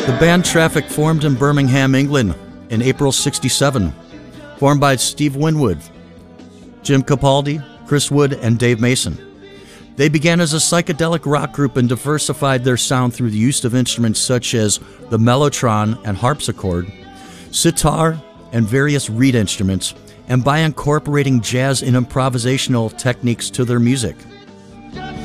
The band Traffic formed in Birmingham, England in April '67, formed by Steve Winwood, Jim Capaldi, Chris Wood, and Dave Mason. They began as a psychedelic rock group and diversified their sound through the use of instruments such as the mellotron and harpsichord, sitar, and various reed instruments, and by incorporating jazz and improvisational techniques to their music.